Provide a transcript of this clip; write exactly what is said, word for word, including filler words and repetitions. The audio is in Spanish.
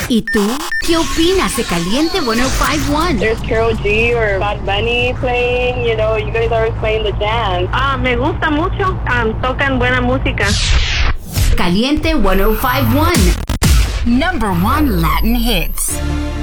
¿Y tú? ¿Qué opinas de Caliente ciento cincuenta y uno? There's Karol G or Bad Bunny playing, you know, you guys are playing the jazz. Ah, me gusta mucho. Um, tocan buena música. Caliente ciento cincuenta y uno. Number one Latin hits.